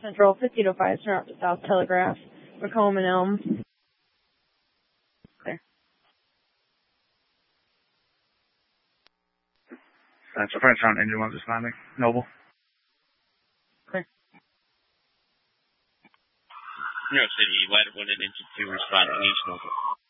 Central, 5005, turn out to South Telegraph, Macomb and Elm. Clear. Central, French on engine 1 responding. Noble. Clear. New York City, Ladder 1 and engine 2 responding, East Noble.